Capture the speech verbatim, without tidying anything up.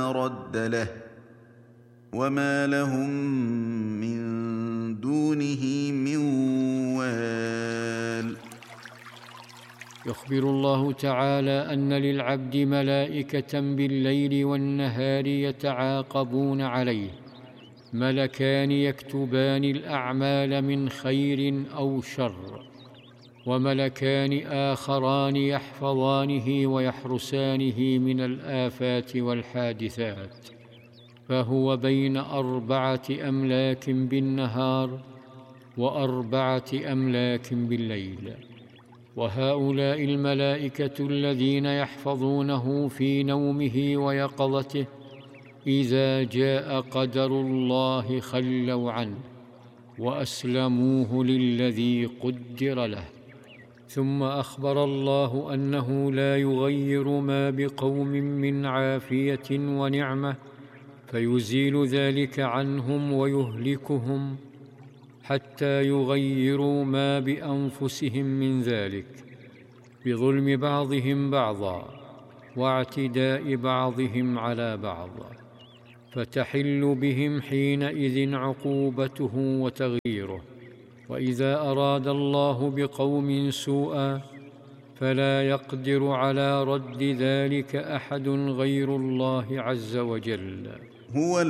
رد له وما لهم من دونه من وال. يخبر الله تعالى أن للعبد ملائكة بالليل والنهار يتعاقبون عليه، ملكان يكتبان الأعمال من خير أو شر، وملكان آخران يحفظانه ويحرسانه من الآفات والحادثات، فهو بين أربعة أملاك بالنهار وأربعة أملاك بالليل. وهؤلاء الملائكة الذين يحفظونه في نومه ويقظته إذا جاء قدر الله خلوا عنه وأسلموه للذي قدر له. ثم أخبر الله أنه لا يغير ما بقوم من عافية ونعمة فيزيل ذلك عنهم ويهلكهم حتى يغيروا ما بأنفسهم من ذلك بظلم بعضهم بعضا واعتداء بعضهم على بعض، فتحل بهم حينئذ عقوبته وتغييره. وإذا أراد الله بقوم سوءا فلا يقدر على رد ذلك أحد غير الله عز وجل. هو